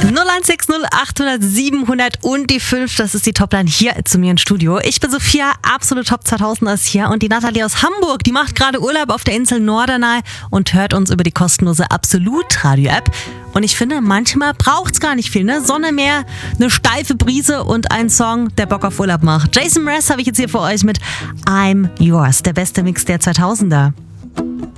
0160 800 700 und die 5, das ist die Topline hier zu mir im Studio. Ich bin Sophia, absolut Top 2000 ist hier und die Nathalie aus Hamburg, die macht gerade Urlaub auf der Insel Norderney und hört uns über die kostenlose Absolut-Radio-App. Und ich finde, manchmal braucht's gar nicht viel, ne? Sondern mehr eine steife Brise und ein Song, der Bock auf Urlaub macht. Jason Mraz habe ich jetzt hier für euch mit I'm Yours, der beste Mix der 2000er.